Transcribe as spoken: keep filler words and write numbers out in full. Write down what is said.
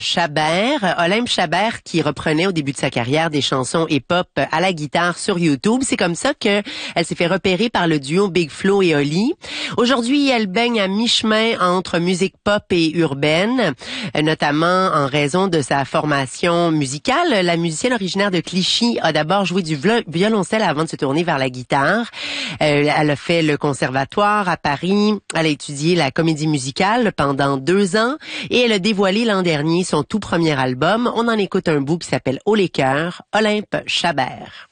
Chabert, Olympe Chabert qui reprenait au début de sa carrière des chansons hip-hop à la guitare sur YouTube. C'est comme ça que elle s'est fait repérer par le duo Big Flo et Oli. Aujourd'hui, elle baigne à mi-chemin entre musique pop et urbaine, notamment en raison de sa formation musicale. La musicienne originaire de Clichy a d'abord joué du violoncelle avant de se tourner vers la guitare. Euh, elle a fait le conservatoire à Paris. Elle a étudié la comédie musicale pendant deux ans et elle a dévoilé l'an dernier son tout premier album. On en écoute un bout qui s'appelle Haut les cœurs, Olympe Chabert.